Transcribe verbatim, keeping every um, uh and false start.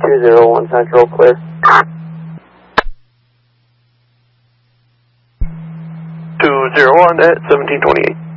two zero one Central, clear. two zero one at seventeen twenty-eight.